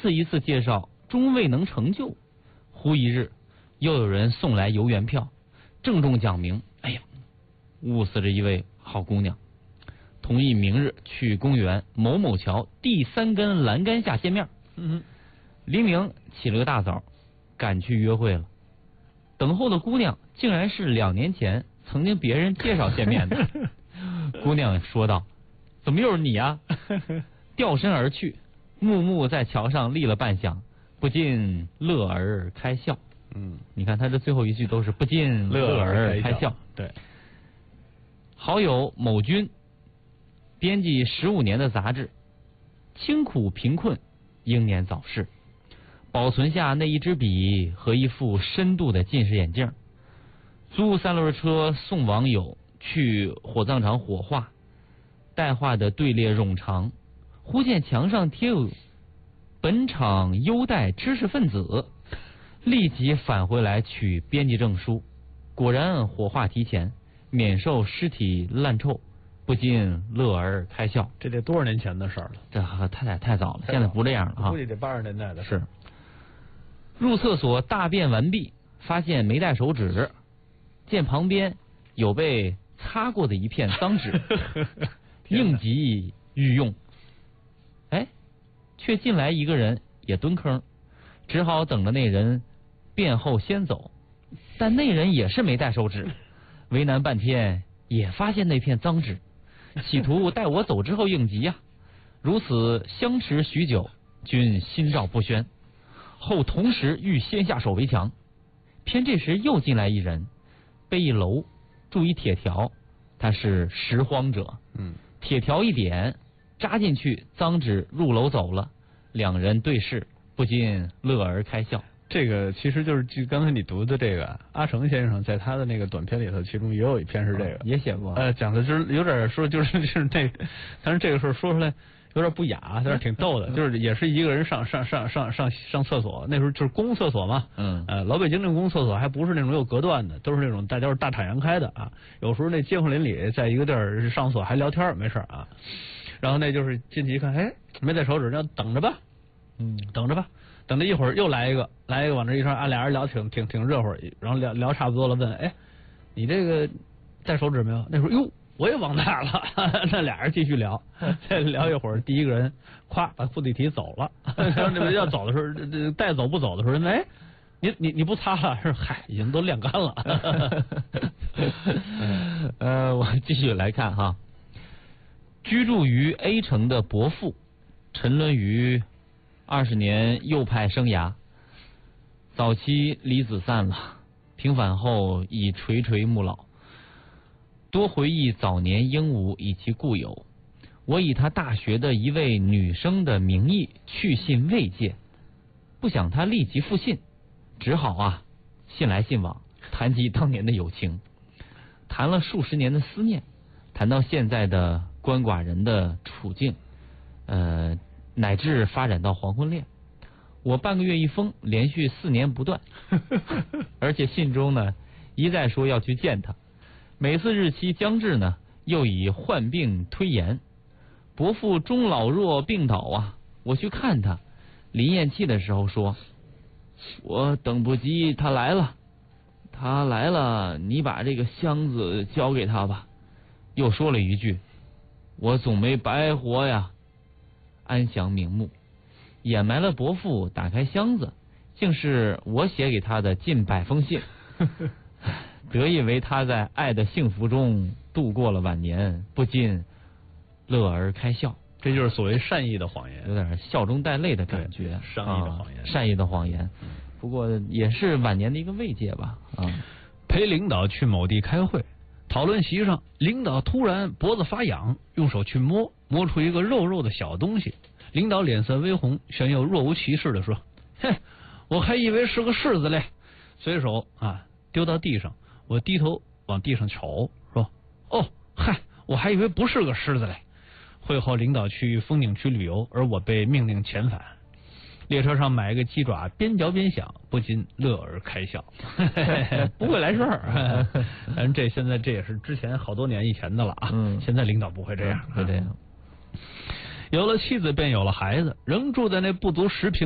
一次介绍，终未能成就。忽一日，又有人送来游园票，郑重讲明：哎呀，误死了一位好姑娘，同意明日去公园某某桥第3根栏杆下见面。黎明起了个大早，赶去约会了。等候的姑娘竟然是2年前曾经别人介绍见面的。姑娘说道：怎么又是你啊？掉身而去，木木在桥上立了半晌，不禁乐而开笑。你看他这最后一句都是不禁乐而开笑。 对， 好友某君编辑15年的杂志，清苦贫困，英年早逝，保存下那一支笔和一副深度的近视眼镜，租3轮车送网友去火葬场火化，带画的队列冗长，忽见墙上贴有本厂优待知识分子，立即返回来取编辑证书。果然火化提前，免受尸体烂臭，不禁乐而开笑。 这得多少年前的事儿了？ 这太早了，现在不这样了啊！ 估计得80年代的事。 是。入厕所大便完毕，发现没带手纸，见旁边有被擦过的一片脏纸，应急欲用。哎，却进来一个人也蹲坑，只好等着那人便后先走。但那人也是没带手纸，为难半天也发现那片脏纸，企图待我走之后应急呀。如此相持许久，均心照不宣。后同时欲先下手为强，偏这时又进来一人，被一楼铸一铁条，他是拾荒者。铁条一点，扎进去，脏纸入楼走了。2人对视，不禁乐而开笑。 这个其实就是刚才你读的这个阿成先生在他的那个短篇里头，其中也有一篇是这个， 也写过。 讲的就是有点说就是那，但是这个事儿说出来有点不雅，但是挺逗的。就是也是一个人上厕所，那时候就是公共厕所嘛。老北京那公共厕所还不是那种有隔断的，都是那种大家是大敞阳开的啊。有时候那街坊邻里在一个地儿上厕所还聊天没事啊。然后那就是进去一看，哎，没带手纸，那等着吧。等着吧。等着一会儿又来一个往这一上，俩人聊挺热乎，然后聊差不多了，问哎，你这个带手纸没有？那时候哟，我也忘带了。那俩人继续聊，再聊一会儿，第一个人咵把副地题走了。然后要走的时候，带走不走的时候，哎，你不擦了？是嗨，已经都晾干了。 我继续来看哈，居住于 A 城的伯父，沉沦于20年右派生涯，早期离子散了，平反后已垂垂暮老，多回忆早年英武以其故友。我以他大学的一位女生的名义去信慰藉，不想他立即复信，只好信来信往，谈及当年的友情，谈了数十年的思念，谈到现在的鳏寡人的处境，乃至发展到黄昏恋。我半个月一封，连续4年不断，而且信中呢一再说要去见他，每次日期将至呢，又以患病推延。伯父终老弱病倒我去看他，临咽气的时候说：我等不及他来了，你把这个箱子交给他吧。又说了一句：我总没白活呀。安详瞑目，掩埋了伯父，打开箱子，竟是我写给他的近100封信。得以为他在爱的幸福中度过了晚年，不禁乐而开笑。 这就是所谓善意的谎言， 有点笑中带泪的感觉。 善意的谎言， 善意的谎言。不过也是晚年的一个慰藉吧。 陪领导去某地开会，讨论席上，领导突然脖子发痒，用手去摸出一个肉肉的小东西。领导脸色微红，却又若无其事地说：嘿，我还以为是个柿子嘞。随手丢到地上，我低头往地上瞅，说：哦，嗨，我还以为不是个狮子嘞。会后领导去风景区旅游，而我被命令遣返。列车上买一个鸡爪，边嚼边想，不禁乐而开笑。不会来事儿。但是现在这也是之前好多年以前的了现在领导不会这样， 会这样。 有了妻子，便有了孩子，仍住在那不足10平